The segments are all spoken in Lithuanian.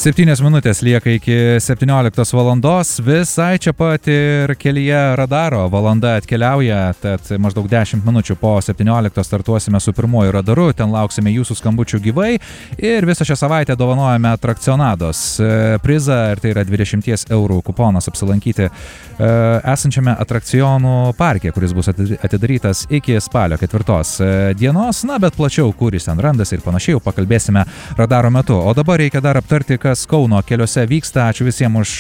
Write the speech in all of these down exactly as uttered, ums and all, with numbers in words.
Septynios minutės lieka iki septynioliktos valandos, visai čia pat ir kelyje radaro valanda atkeliauja, tad maždaug dešimt minučių po septynioliktos startuosime su pirmuoju radaru, ten lauksime jūsų skambučių gyvai ir visą šią savaitę dovanojame Atrakcionados prizą ir tai yra dvidešimt eurų kuponas apsilankyti esančiame atrakcionų parke, kuris bus atidarytas iki spalio ketvirtos dienos, na bet plačiau, kur jis ten randasi ir panašiai, jau pakalbėsime radaro metu, o dabar reikia dar aptarti, kas Kauno keliuose vyksta. Ačiū visiems už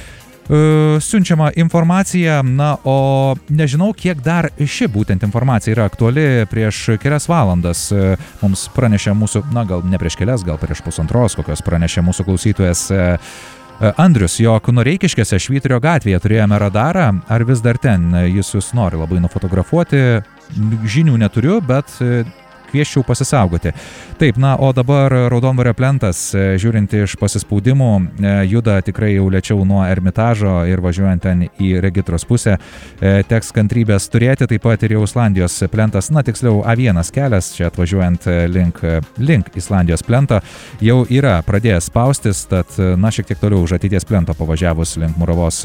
uh, siunčiamą informaciją. Na, o nežinau, kiek dar ši būtent informacija yra aktuali. Prieš kelias valandas uh, mums pranešė mūsų, na gal ne prieš kelias, gal prieš pusantros, kokios pranešė mūsų klausytojas uh, Andrius, jog Noreikiškėse Švyturio gatvėje turėjome radarą. Ar vis dar ten? Jis jūs nori labai nufotografuoti. Žinių neturiu, bet uh, kvieščiau pasisaugoti. Taip, na, o dabar Raudondvario plentas, žiūrint iš pasispaudimų, juda tikrai jau lėčiau nuo Ermitažo ir važiuojant ten į Regitros pusę, teks kantrybės turėti, taip pat ir jau Islandijos plentas, na, tiksliau A vienas kelias, čia atvažiuojant link, link Islandijos plento, jau yra pradėjęs spaustis, tad, na, šiek tiek toliau už ateities plento pavažiavus link Muravos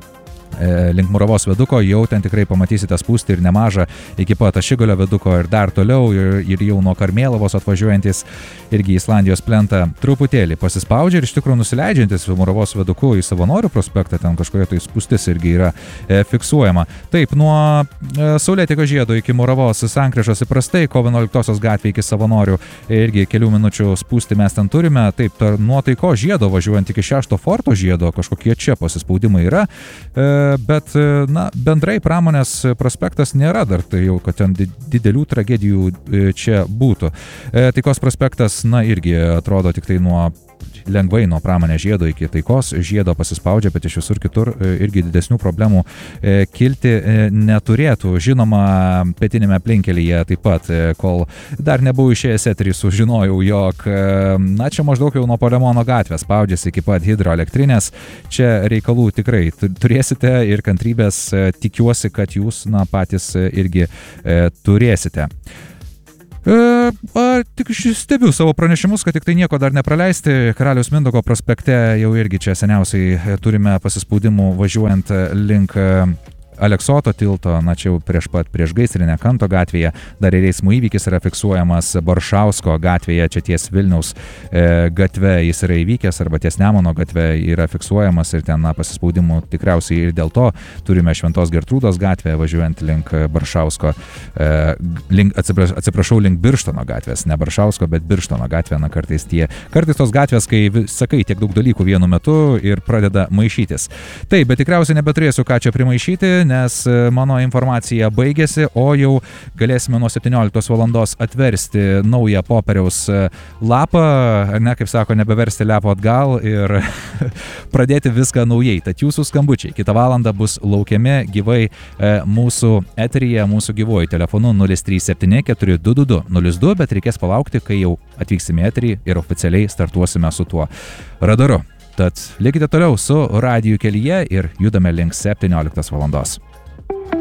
link Muravos viaduko, jau ten tikrai pamatysite spūstį ir nemažą iki pat Ašigalio viaduko ir dar toliau ir, ir jau nuo Karmėlavos atvažiuojantis irgi Islandijos plentą truputėlį pasispaudžia ir iš tikrųjų nusileidžiantis Muravos viaduku į Savanorių prospektą, ten kažkokia tai spūstis irgi yra e, fiksuojama. Taip, nuo e, Saulėtekio žiedo iki Muravos sankryžos įprastai, kovo vienuoliktosios gatvė iki Savanorių irgi kelių minučių spūstį mes ten turime. Taip, nuo Taiko žiedo važiuojant iki šešto forto žiedo kažkokie čia pasispaudimai yra. E, Bet, na, bendrai Pramonės prospektas nėra dar tai jau, kad ten didelių tragedijų čia būtų. Taikos prospektas, na, irgi atrodo tik tai nuo lengvai nuo Pramonės žiedo iki Taikos žiedo pasispaudžia, bet iš visur kitur irgi didesnių problemų kilti neturėtų. Žinoma, pietinėme aplinkelyje taip pat, kol dar nebuvau išėjęs eterį, sužinojau, jog, na, čia maždaug jau nuo Palemono gatvės spaudžiasi iki pat hidroelektrinės. Čia reikalų tikrai turėsite ir kantrybės tikiuosi, kad jūs, na, patys irgi e, turėsite. E, a, tik stebiu savo pranešimus, kad tik tai nieko dar nepraleisti. Karaliaus Mindaugo prospekte jau irgi čia seniausiai turime pasispaudimų važiuojant link Aleksoto tilto, na čia jau prieš pat prieš gaisrinę Kanto gatvėje, dar ir eismo įvykis yra fiksuojamas Baršausko gatvėje, čia ties Vilniaus e, gatve jis yra įvykęs, arba ties Nemuno gatve yra fiksuojamas ir ten, na, pasispaudimų tikriausiai ir dėl to turime Šventos Gertrūdos gatvę važiuojant link Baršausko, e, link, atsiprašau, atsiprašau, link Birštono gatvės, ne Baršausko, bet Birštono gatvė, na kartais tie, kartais tos gatvės, kai sakai tiek daug dalykų vienu metu ir pradeda maišytis. Taip, bet tikriausiai nebeturėsiu ką čia primaišyti, nes mano informacija baigėsi, o jau galėsime nuo septynioliktos valandos atversti naują popieriaus lapą, ne, kaip sako, nebeversti lepo atgal ir pradėti viską naujai. Tad jūsų skambučiai kitą valandą bus laukiami gyvai e, mūsų eteryje, mūsų gyvuoju telefonu nulis trys septyni keturi du du du nulis du, bet reikės palaukti, kai jau atvyksime į eterį ir oficialiai startuosime su tuo radaru. Tad likite toliau su Radiju kelyje ir judame link septynioliktos valandos.